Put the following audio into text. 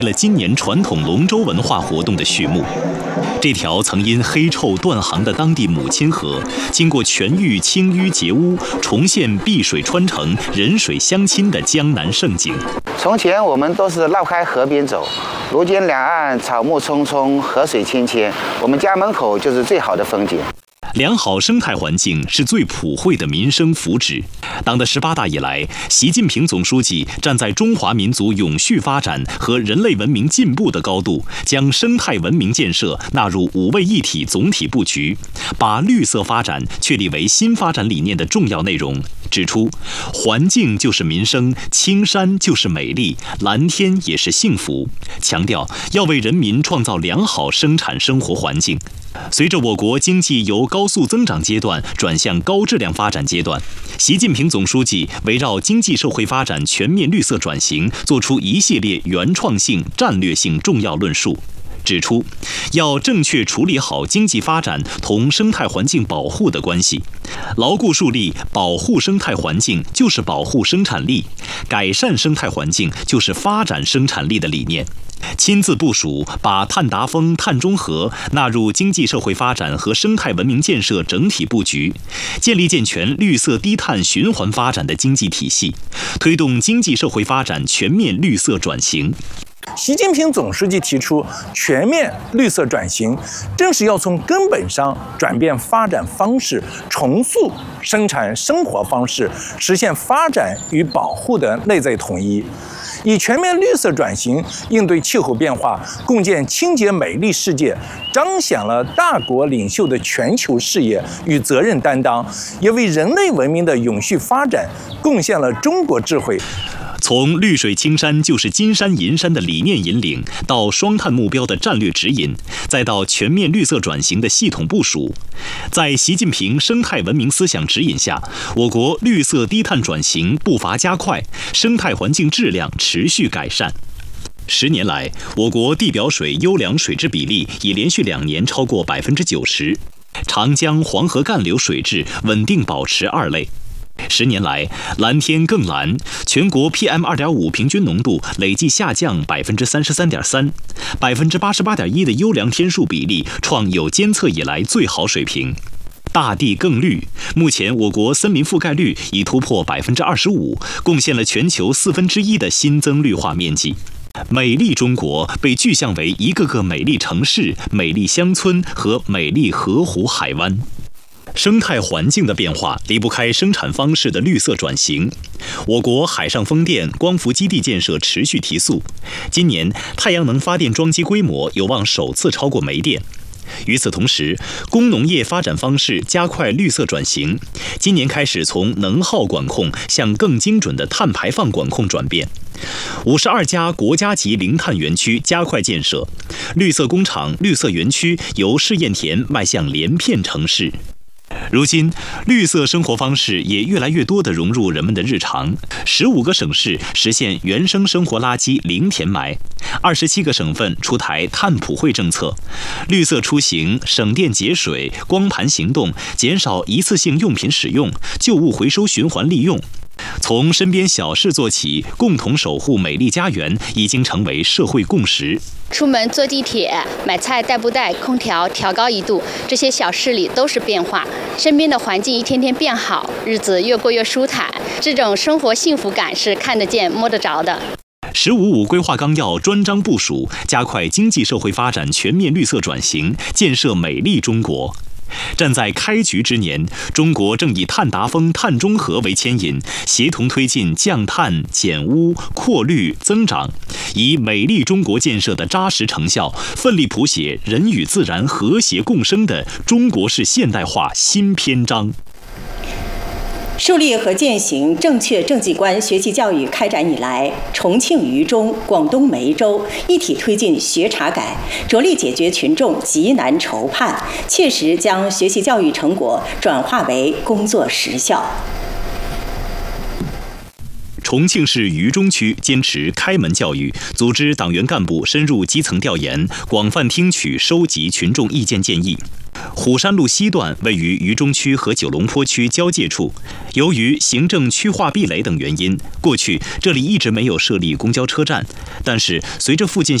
了今年传统龙舟文化活动的序幕。这条曾因黑臭断航的当地母亲河，经过全域清淤洁污，重现碧水穿城、人水相亲的江南盛景。 从前我们都是绕开河边走，如今两岸草木葱葱，河水清清，我们家门口就是最好的风景。 良好生态环境是最普惠的民生福祉。党的18大以来，习近平总书记站在中华民族永续发展和人类文明进步的高度，将生态文明建设纳入5位一体总体布局，把绿色发展确立为新发展理念的重要内容。指出，环境就是民生，青山就是美丽，蓝天也是幸福。强调要为人民创造良好生产生活环境。随着我国经济由高速增长阶段转向高质量发展阶段，习近平总书记围绕经济社会发展全面绿色转型，作出一系列原创性、战略性重要论述。指出，要正确处理好经济发展同生态环境保护的关系，牢固树立保护生态环境就是保护生产力，改善生态环境就是发展生产力的理念。亲自部署把碳达峰、碳中和纳入经济社会发展和生态文明建设整体布局，建立健全绿色低碳循环发展的经济体系，推动经济社会发展全面绿色转型。 习近平总书记提出全面绿色转型，正是要从根本上转变发展方式，重塑生产生活方式，实现发展与保护的内在统一。以全面绿色转型应对气候变化，共建清洁美丽世界，彰显了大国领袖的全球视野与责任担当，也为人类文明的永续发展贡献了中国智慧。 从绿水青山就是金山银山的理念引领，到双碳目标的战略指引，再到全面绿色转型的系统部署，在习近平生态文明思想指引下，我国绿色低碳转型步伐加快，生态环境质量持续改善。10年来，我国地表水优良水质比例已连续2年超过90%，长江、黄河干流水质稳定保持2类。10年来，蓝天更蓝，全国 PM2.5 平均浓度累计下降33.3%， 88.1%的优良天数比例创有监测以来最好水平。大地更绿，目前我国森林覆盖率已突破25%，贡献了全球1/4的新增绿化面积。美丽中国被具象为一个个美丽城市、美丽乡村和美丽河湖海湾。生态环境的变化离不开生产方式的绿色转型。我国海上风电、光伏基地建设持续提速，今年太阳能发电装机规模有望首次超过煤电。与此同时，工农业发展方式加快绿色转型，今年开始从能耗管控向更精准的碳排放管控转变。52家国家级零碳园区加快建设，绿色工厂、绿色园区由试验田迈向连片城市。如今，绿色生活方式也越来越多地融入人们的日常。15个省市实现原生生活垃圾零填埋，27个省份出台碳普惠政策，绿色出行、省电节水、光盘行动、减少一次性用品使用、旧物回收循环利用。从身边小事做起，共同守护美丽家园已经成为社会共识。 出门坐地铁、买菜带不带空调调高1度，这些小事里都是变化。身边的环境一天天变好，日子越过越舒坦，这种生活幸福感是看得见、摸得着的。 “15+5”规划纲要专章部署，加快经济社会发展全面绿色转型，建设美丽中国。站在开局之年，中国正以碳达峰、碳中和为牵引，协同推进降碳、减污、扩绿、增长，以美丽中国建设的扎实成效，奋力谱写人与自然和谐共生的中国式现代化新篇章。 树立和践行正确政绩观学习教育开展以来，重庆渝中、广东梅州一体推进学查改，着力解决群众急难愁盼，切实将学习教育成果转化为工作实效。 重庆市渝中区坚持开门教育，组织党员干部深入基层调研，广泛听取收集群众意见建议。虎山路西段位于渝中区和九龙坡区交界处，由于行政区划壁垒等原因，过去这里一直没有设立公交车站。但是随着附近